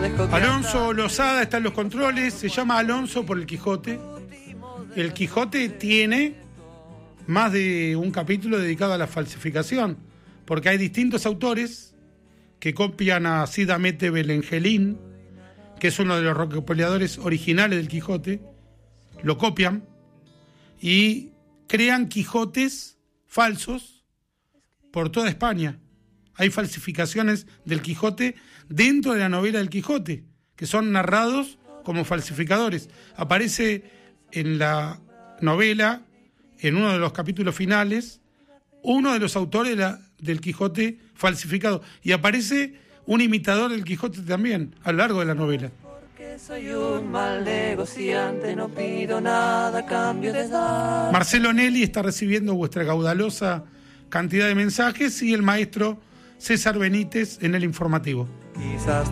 Alonso Lozada está en los controles, se llama Alonso por el Quijote. El Quijote tiene más de un capítulo dedicado a la falsificación, porque hay distintos autores que copian a Cid Hamete Benengeli, que es uno de los recopiladores originales del Quijote, lo copian y crean Quijotes falsos por toda España. Hay falsificaciones del Quijote dentro de la novela del Quijote, que son narrados como falsificadores. Aparece en la novela, en uno de los capítulos finales, uno de los autores del Quijote falsificado. Y aparece un imitador del Quijote también, a lo largo de la novela. Porque soy un mal negociante, no pido nada a cambio de dar. Marcelo Nelly está recibiendo vuestra caudalosa cantidad de mensajes y el maestro César Benítez en el informativo. Quizás